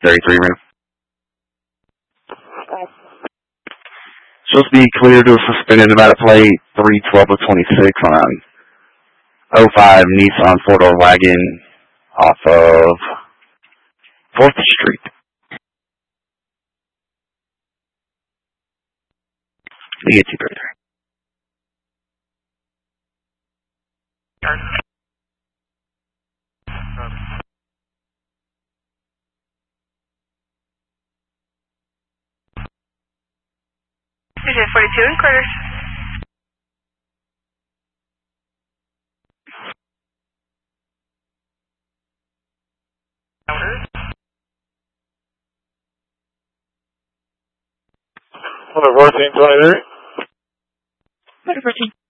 33 room. Right. Supposed to be cleared to a suspended Nevada plate 3/12/26 on an 05 Nissan 4-door wagon off of 4th Street. We get 233. DJ 42 in quarters. Hello, 1423. 14.